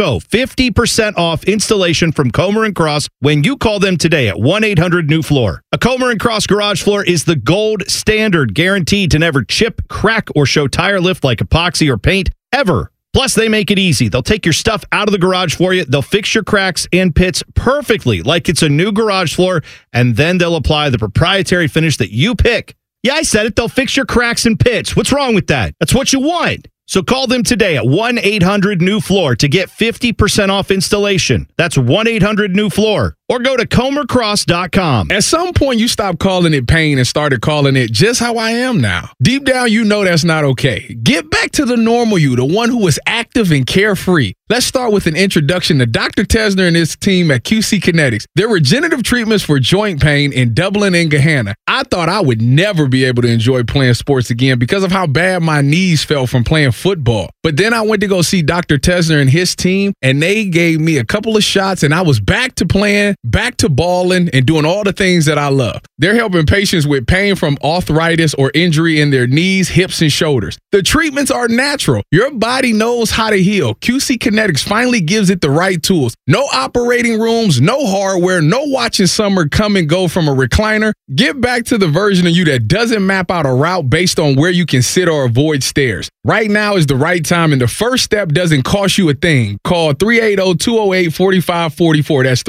50% off installation from Comer & Cross when you call them today at 1-800-NEW-FLOOR. A Comer & Cross garage floor is the gold standard, guaranteed to never chip, crack, or show tire lift like epoxy or paint ever. Plus, they make it easy. They'll take your stuff out of the garage for you. They'll fix your cracks and pits perfectly like it's a new garage floor, and then they'll apply the proprietary finish that you pick. Yeah, I said it. They'll fix your cracks and pits. What's wrong with that? That's what you want. So call them today at 1-800-NEW-FLOOR to get 50% off installation. That's 1-800-NEW-FLOOR. Or go to ComerCross.com. At some point, you stopped calling it pain and started calling it just how I am now. Deep down, you know that's not okay. Get back to the normal you, the one who is active and carefree. Let's start with an introduction to Dr. Tesner and his team at QC Kinetics. Their regenerative treatments for joint pain in Dublin and Gahanna. I thought I would never be able to enjoy playing sports again because of how bad my knees felt from playing football. But then I went to go see Dr. Tesner and his team, and they gave me a couple of shots, and I was back to playing, back to balling, and doing all the things that I love. They're helping patients with pain from arthritis or injury in their knees, hips, and shoulders. The treatments are natural. Your body knows how to heal. QC Kinetics finally gives it the right tools. No operating rooms, no hardware, no watching summer come and go from a recliner. Get back to the version of you that doesn't map out a route based on where you can sit or avoid stairs. Right now is the right time, and the first step doesn't cost you a thing. Call 380-208-4544. That's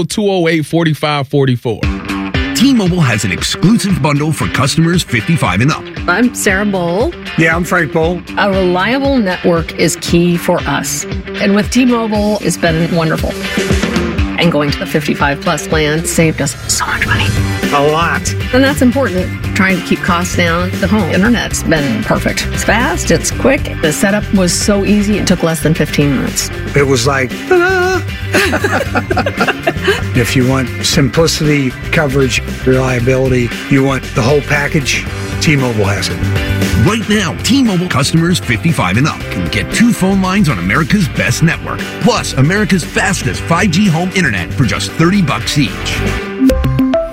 380-208-4544. T-Mobile has an exclusive bundle for customers 55 and up. I'm Sarah Bowl. Yeah, I'm Frank Bowl. A reliable network is key for us. And with T-Mobile, it's been wonderful. And going to the 55 plus plan saved us so much money. A lot. And that's important. Trying to keep costs down. The home internet's been perfect. It's fast, it's quick. The setup was so easy, it took less than 15 minutes. It was like, ta-da! If you want simplicity, coverage, reliability, you want the whole package, T-Mobile has it. Right now, T-Mobile customers 55 and up can get 2 phone lines on America's best network, plus America's fastest 5G home internet for just $30 each.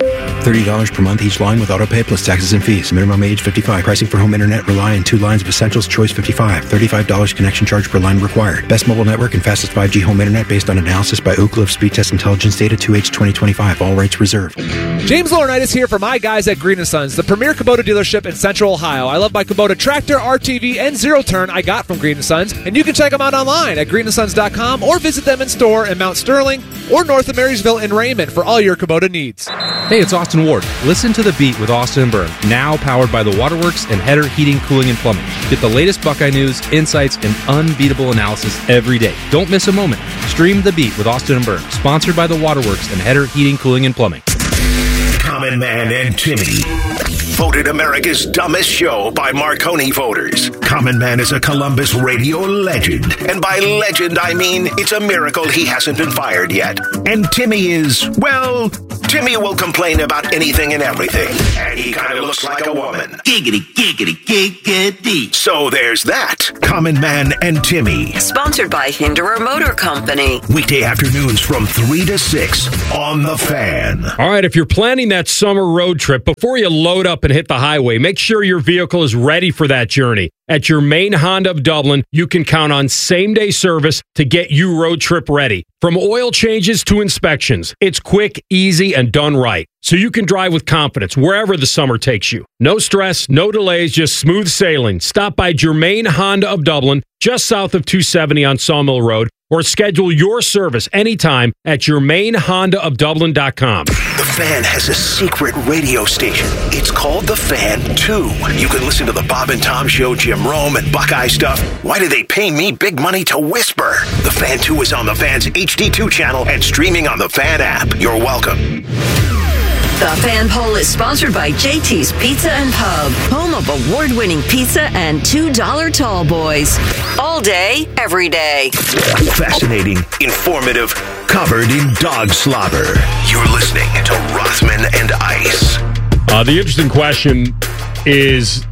$30 per month each line with autopay plus taxes and fees. Minimum age 55. Pricing for home internet, Rely, and 2 lines of Essentials, choice 55. $35 connection charge per line required. Best mobile network and fastest 5G home internet based on analysis by Ookla of Speed Test Intelligence data 2H 2025. All rights reserved. James Laurinaitis here for my guys at Green & Sons, the premier Kubota dealership in Central Ohio. I love my Kubota tractor, RTV, and zero-turn I got from Green & Sons, and you can check them out online at greenandsons.com or visit them in store in Mount Sterling or north of Marysville in Raymond for all your Kubota needs. Hey, it's Austin Ward. Listen to The Beat with Austin and Byrne, now powered by the Waterworks and Header Heating, Cooling, and Plumbing. Get the latest Buckeye news, insights, and unbeatable analysis every day. Don't miss a moment. Stream The Beat with Austin and Byrne, sponsored by the Waterworks and Header Heating, Cooling, and Plumbing. Common Man and Timmy. Voted America's dumbest show by Marconi voters. Common Man is a Columbus radio legend. And by legend, I mean it's a miracle he hasn't been fired yet. And Timmy is, well, Timmy will complain about anything and everything. And he kind of looks like a woman. Giggity, giggity, giggity. So there's that. Common Man and Timmy. Sponsored by Hinderer Motor Company. Weekday afternoons from 3 to 6 on The Fan. All right, if you're planning that summer road trip, before you load up and hit the highway, make sure your vehicle is ready for that journey. At your main Honda of Dublin, you can count on same-day service to get you road trip ready. From oil changes to inspections, it's quick, easy, and done right. So you can drive with confidence wherever the summer takes you. No stress, no delays, just smooth sailing. Stop by Germain Honda of Dublin, just south of 270 on Sawmill Road, or schedule your service anytime at germainhondaofdublin.com. The Fan has a secret radio station. It's called The Fan 2. You can listen to the Bob and Tom Show, Jim Rome, and Buckeye stuff. Why do they pay me big money to whisper? The Fan 2 is on the Fan's HD2 channel and streaming on the Fan app. You're welcome. The Fan Poll is sponsored by JT's Pizza and Pub, home of award-winning pizza and $2 tall boys. All day, every day. Fascinating, informative, covered in dog slobber. You're listening to Rothman and Ice. The interesting question is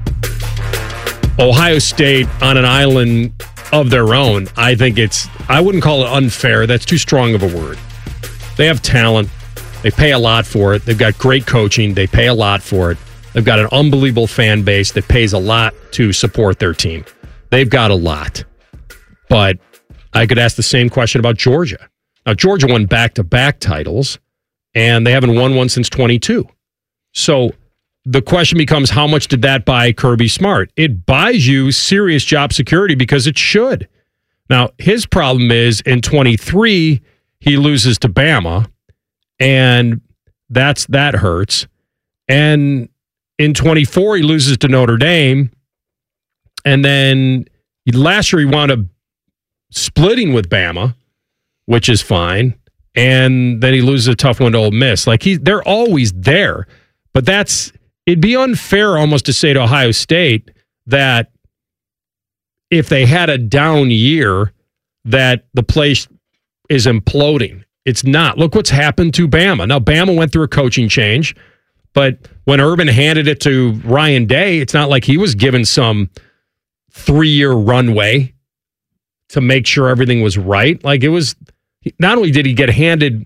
Ohio State on an island of their own. I wouldn't call it unfair. That's too strong of a word. They have talent. They pay a lot for it. They've got great coaching. They pay a lot for it. They've got an unbelievable fan base that pays a lot to support their team. They've got a lot. But I could ask the same question about Georgia. Now, Georgia won back-to-back titles, and they haven't won one since 22. So the question becomes, how much did that buy Kirby Smart? It buys you serious job security because it should. Now, his problem is in 23, he loses to Bama, and that hurts. And in 24, he loses to Notre Dame. And then last year, he wound up splitting with Bama, which is fine. And then he loses a tough one to Ole Miss. They're always there. But it'd be unfair almost to say to Ohio State that if they had a down year, that the place is imploding. It's not. Look what's happened to Bama. Now, Bama went through a coaching change, but when Urban handed it to Ryan Day, it's not like he was given some 3-year runway to make sure everything was right. It was, not only did he got handed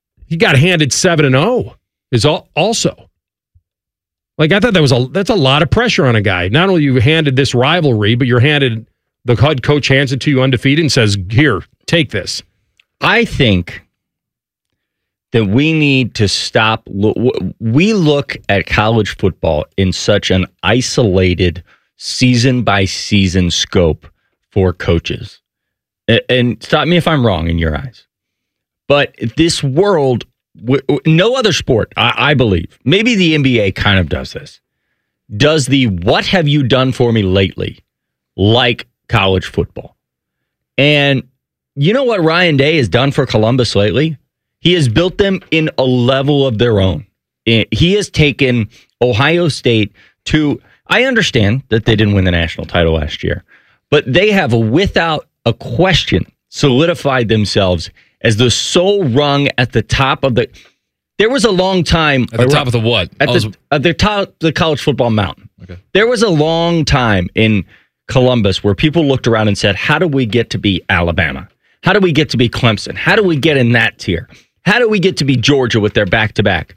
7-0 is also. I thought that's a lot of pressure on a guy. Not only you handed this rivalry, but the head coach hands it to you undefeated and says, here, take this. I think that we need to stop. We look at college football in such an isolated season-by-season scope for coaches. And stop me if I'm wrong in your eyes. But this world, no other sport, I believe, maybe the NBA kind of does this, does the what have you done for me lately like college football. And you know what Ryan Day has done for Columbus lately? He has built them in a level of their own. He has taken Ohio State to, I understand that they didn't win the national title last year, but they have, without a question, solidified themselves as the sole rung at the top of the... There was a long time... At the top of the what? At the top of the college football mountain. Okay. There was a long time in Columbus where people looked around and said, how do we get to be Alabama? How do we get to be Clemson? How do we get in that tier? How do we get to be Georgia with their back-to-back?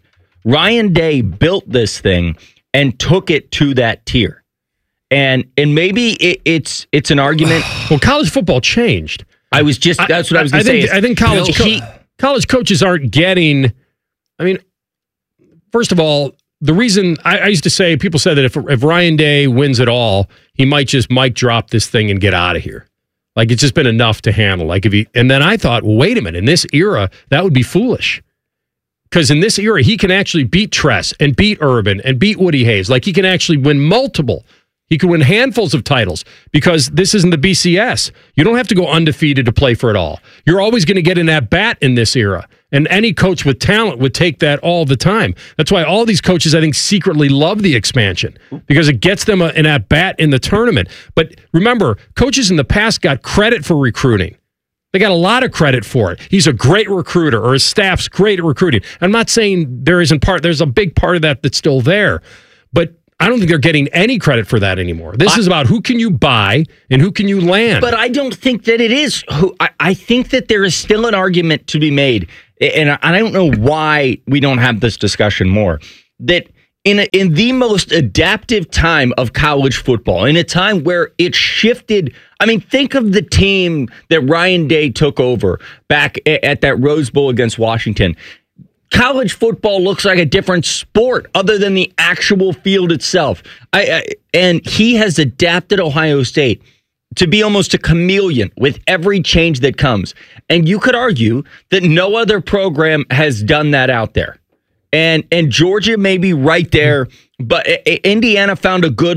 Ryan Day built this thing and took it to that tier. And maybe it's an argument. Well, college football changed. That's what I was going to say. I think college coaches aren't getting. I mean, first of all, the reason I used to say, people said that if Ryan Day wins it all, he might just mic drop this thing and get out of here. Like, it's just been enough to handle. Like, and then I thought, well, wait a minute, in this era, that would be foolish. Because in this era, he can actually beat Tress and beat Urban and beat Woody Hayes. Like, he can actually win multiple. He can win handfuls of titles because this isn't the BCS. You don't have to go undefeated to play for it all. You're always going to get an at-bat in this era. And any coach with talent would take that all the time. That's why all these coaches, I think, secretly love the expansion because it gets them an at-bat in the tournament. But remember, coaches in the past got credit for recruiting. They got a lot of credit for it. He's a great recruiter, or his staff's great at recruiting. I'm not saying there's a big part of that that's still there. But I don't think they're getting any credit for that anymore. This is about who can you buy and who can you land. But I don't think that it is. I think that there is still an argument to be made, and I don't know why we don't have this discussion more, that in the most adaptive time of college football, in a time where it shifted. I mean, think of the team that Ryan Day took over back at that Rose Bowl against Washington. College football looks like a different sport other than the actual field itself. And he has adapted Ohio State to be almost a chameleon with every change that comes. And you could argue that no other program has done that out there. And Georgia may be right there, but Indiana found a good,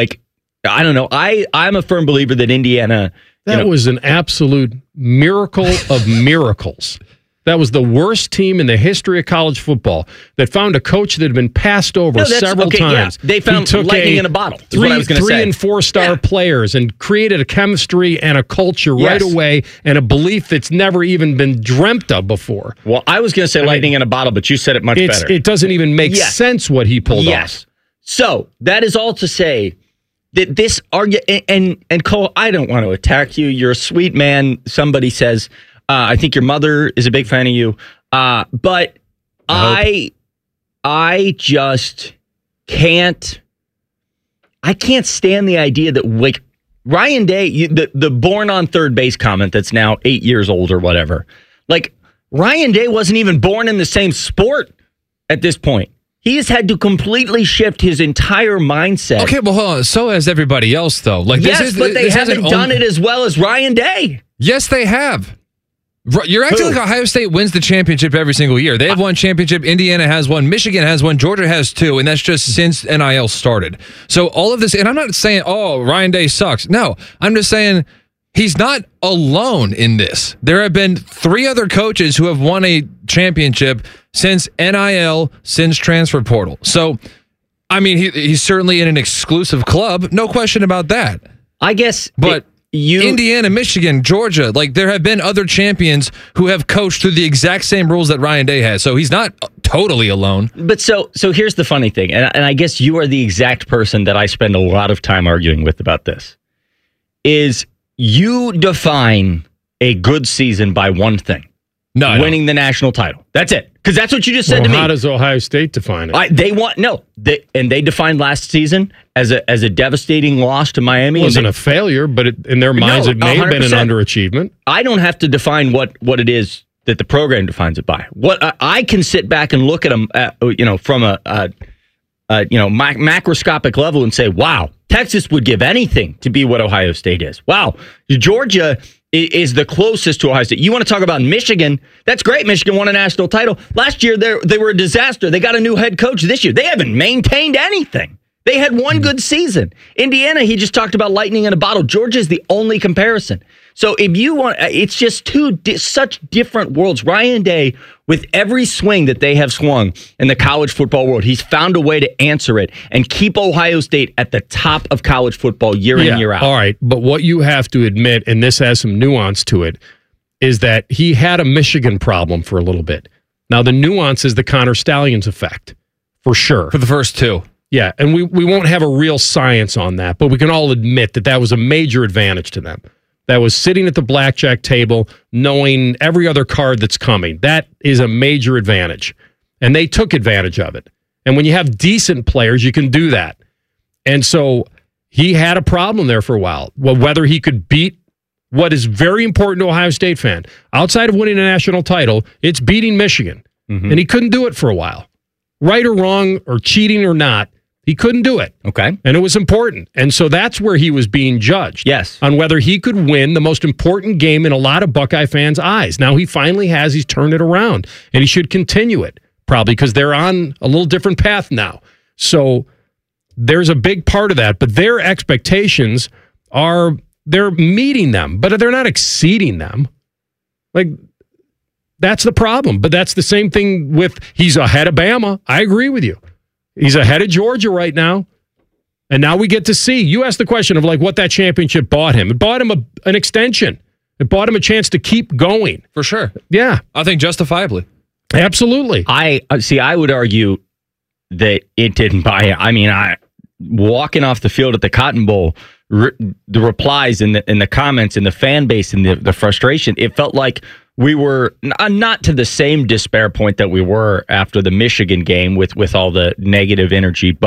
I don't know. I'm a firm believer that Indiana... That was an absolute miracle of miracles. That was the worst team in the history of college football that found a coach that had been passed over several times. Yeah. They found lightning in a bottle. Is what I was going to say. 3 and 4 star players and created a chemistry and a culture right away and a belief that's never even been dreamt of before. Well, I was going to say lightning in a bottle, but you said it much better. It doesn't even make sense what he pulled off. So that is all to say that this argument, and Cole, I don't want to attack you. You're a sweet man. Somebody says, I think your mother is a big fan of you. But I just can't stand the idea that Ryan Day, the born on third base comment that's now 8 years old or whatever. Ryan Day wasn't even born in the same sport at this point. He has had to completely shift his entire mindset. Okay, well, hold on. So has everybody else, though. But they haven't done it as well as Ryan Day. Yes, they have. You're acting like Ohio State wins the championship every single year. They have one championship. Indiana has one. Michigan has one. Georgia has 2. And that's just since NIL started. So all of this, and I'm not saying, Ryan Day sucks. No, I'm just saying he's not alone in this. There have been 3 other coaches who have won a championship since NIL, since transfer portal. So, I mean, he's certainly in an exclusive club. No question about that. I guess. But Indiana, Michigan, Georgia, there have been other champions who have coached through the exact same rules that Ryan Day has. So he's not totally alone. But so here's the funny thing, and I guess you are the exact person that I spend a lot of time arguing with about this, is you define a good season by one thing. Winning the national title. That's it. Because that's what you just said to me. How does Ohio State define it? They defined last season as a devastating loss to Miami. It wasn't a failure, but in their minds it may 100%. Have been an underachievement. I don't have to define what it is that the program defines it by. What I can sit back and look at them, from a macroscopic level and say, wow, Texas would give anything to be what Ohio State is. Wow, Georgia is the closest to Ohio State. You want to talk about Michigan? That's great. Michigan won a national title. Last year, they were a disaster. They got a new head coach this year. They haven't maintained anything. They had one good season. Indiana, he just talked about lightning in a bottle. Georgia is the only comparison. So if you want, it's just such different worlds. Ryan Day, with every swing that they have swung in the college football world, he's found a way to answer it and keep Ohio State at the top of college football year in, year out. All right, but what you have to admit, and this has some nuance to it, is that he had a Michigan problem for a little bit. Now, the nuance is the Connor Stalions effect, for sure. For the first 2. Yeah, and we won't have a real science on that, but we can all admit that was a major advantage to them. That was sitting at the blackjack table, knowing every other card that's coming. That is a major advantage. and they took advantage of it. And when you have decent players, you can do that. And so he had a problem there for a while. Well, whether he could beat what is very important to an Ohio State fan, outside of winning a national title, it's beating Michigan. And he couldn't do it for a while. Right or wrong, or cheating or not, he couldn't do it. Okay. And it was important. And so that's where he was being judged. Yes. On whether he could win the most important game in a lot of Buckeye fans' eyes. Now he finally has. He's turned it around. And he should continue it, probably, because they're on a little different path now. So there's a big part of that. But their expectations are, they're meeting them, but they're not exceeding them. Like, that's the problem. But that's the same thing with, he's ahead of Bama. I agree with you. He's ahead of Georgia right now. And now we get to see. You asked the question of like what that championship bought him. It bought him an extension. It bought him a chance to keep going. For sure. Yeah. I think justifiably. Absolutely. I would argue that it didn't buy him. I mean, walking off the field at the Cotton Bowl, the replies in the comments and the fan base and the frustration, it felt like we were not to the same despair point that we were after the Michigan game with all the negative energy,